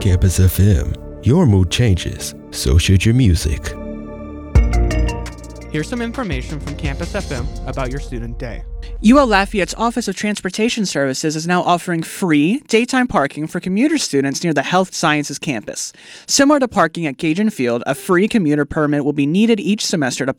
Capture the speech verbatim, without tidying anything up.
Campus F M. Your mood changes, so should your music. Here's some information from Campus F M about your student day. U L Lafayette's Office of Transportation Services is now offering free daytime parking for commuter students near the Health Sciences campus. Similar to parking at Gajan Field, a free commuter permit will be needed each semester to